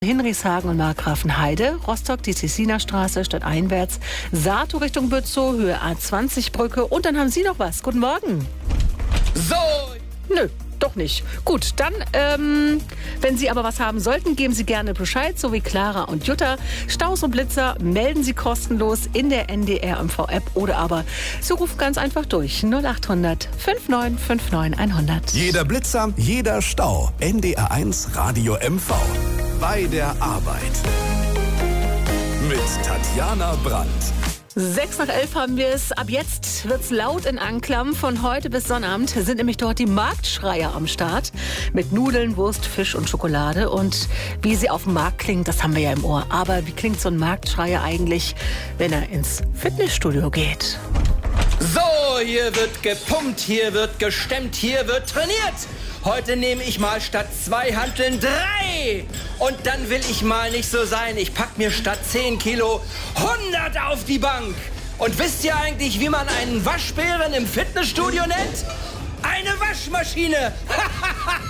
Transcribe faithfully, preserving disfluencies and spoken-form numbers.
Hinrichshagen und Markgrafenheide, Rostock die Tessinerstraße stadteinwärts, Sato Richtung Bützow, Höhe A zwanzig Brücke. Und dann haben Sie noch was. Guten Morgen. So! Nö, doch nicht. Gut, dann, ähm, wenn Sie aber was haben sollten, geben Sie gerne Bescheid, so wie Clara und Jutta. Staus und Blitzer melden Sie kostenlos in der N D R M V-App oder aber Sie rufen ganz einfach durch. null acht hundert neunundfünfzig neunundfünfzig hundert. Jeder Blitzer, jeder Stau. N D R eins Radio M V. Bei der Arbeit. Mit Tatjana Brandt. Sechs nach elf haben wir es. Ab jetzt wird's laut in Anklam. Von heute bis Sonnabend sind nämlich dort die Marktschreier am Start. Mit Nudeln, Wurst, Fisch und Schokolade. Und wie sie auf dem Markt klingen, das haben wir ja im Ohr. Aber wie klingt so ein Marktschreier eigentlich, wenn er ins Fitnessstudio geht? So, hier wird gepumpt, hier wird gestemmt, hier wird trainiert. Heute nehme ich mal statt zwei Hanteln drei. Und dann will ich mal nicht so sein. Ich pack mir statt zehn Kilo hundert auf die Bank. Und wisst ihr eigentlich, wie man einen Waschbären im Fitnessstudio nennt? Eine Waschmaschine.